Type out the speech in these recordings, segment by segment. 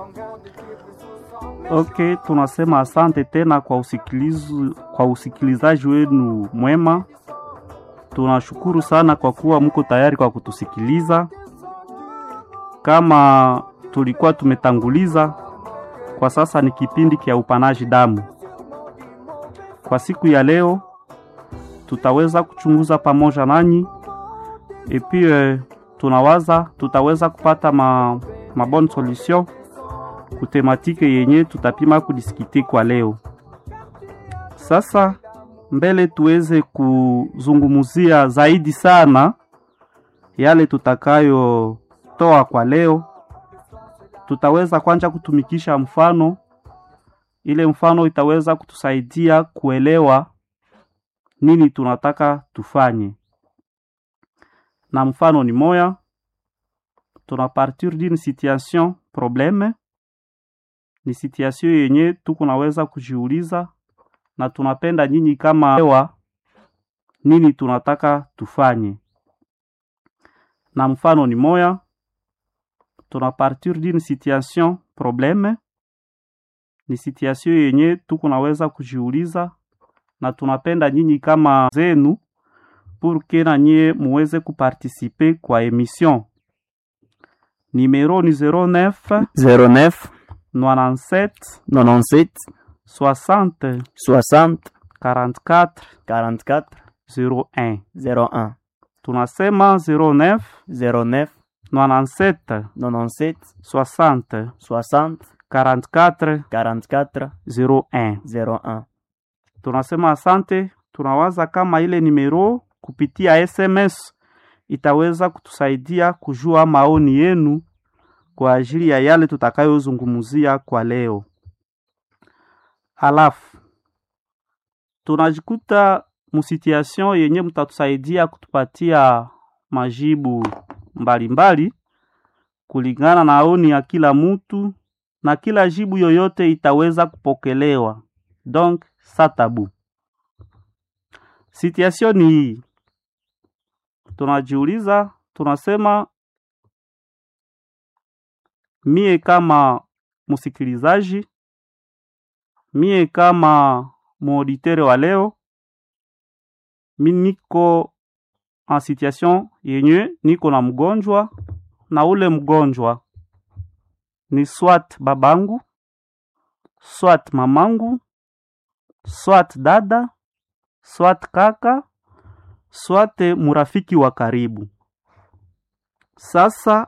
Okay, tunasema asante tena kwa usikilizaji wenu mwema. Tunashukuru sana kwa kuwa mko tayari kwa kutusikiliza. Kama tulikuwa tumetanguliza, kwa sasa ni kipindi kia upanaji damu. Kwa siku ya leo tutaweza kuchunguza pamoja nanyi epi tutaweza kupata ma bonne solution kutematike yenye tutapima kudiskite kwa leo. Sasa mbele tuweze kuzungumuzia zaidi sana yale tutakayo toa kwa leo, tutaweza kwanza kutumikisha mfano. Ile mfano itaweza kutusaidia kuelewa nini tunataka tufanye. Na mfano ni moya, tuna partir d'une situation problème. Ni situation yenye tukunaweza kujiuliza na tunapenda nyinyi kama ewa nini tunataka tufanye. Na mfano ni moya, tuna partir d'une situation problème. Ni situation yenye tukunaweza kujiuliza na tunapenda nyinyi kama zenu pour que na nyie muweze kuparticiper kwa emission. Numero ni 09 97 60 44 01. Tunasema 09 97 60 44 01. Tunasema asante. Tunawaza kama ile numero kupitia SMS itaweza kutusaidia kujua maoni yenu kwa ajili ya yale tutakayozungumzia kwa leo. Alafu tunajikuta musituation yenye mtatusaidia kutupatia majibu mbalimbali kulingana na maoni ya kila mtu, na kila jibu yoyote itaweza kupokelewa. Donc sa tabu. Situation ni hii. Tunajiuliza, tunasema mie kama musikilizaji, mie kama muauditere wa leo, mi niko en situation yenye niko na mgonjwa, na ule mgonjwa ni swat babangu, swat mamangu, swat dada, swat kaka, swate murafiki wa karibu. Sasa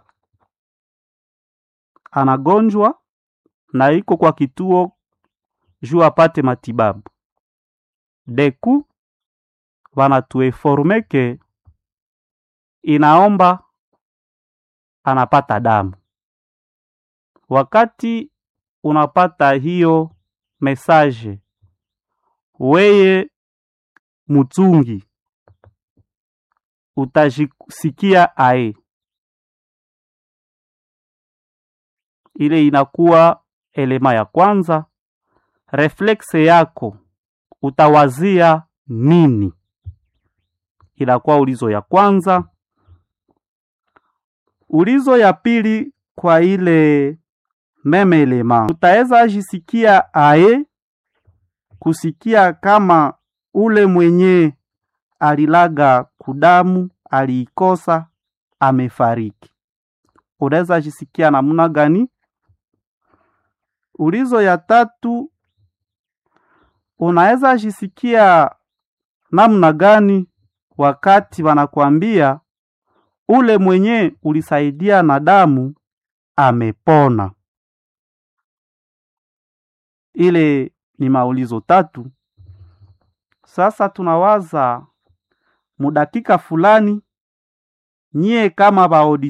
anagonjwa na iko kwa kituo juu apate matibabu. Deku wanatuinforme ke inaomba anapata damu. Wakati unapata hiyo message, weye mutungi utajisikia ae. Ile inakuwa elema ya kwanza. Reflexe yako utawazia nini? Inakuwa ulizo ya kwanza. Ulizo ya pili kwa ile meme elema, utaweza jisikia ae kusikia kama ule mwenye alilaga kudamu aliikosa amefariki. Unaweza jisikia namna gani? Ulizo ya tatu, unaweza jisikia namna gani wakati wanakuambia ule mwenye ulisaidia na damu amepona? Ile ni maulizo tatu. Sasa tunawaza mudakika fulani nyie kama baodi